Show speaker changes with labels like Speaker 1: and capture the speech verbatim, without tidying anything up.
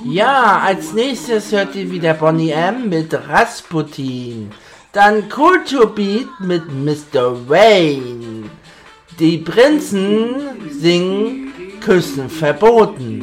Speaker 1: Ja, als nächstes hört ihr wieder Boney M. mit Rasputin. Dann Kulturbeat mit Mister Wayne. Die Prinzen singen Küssen verboten.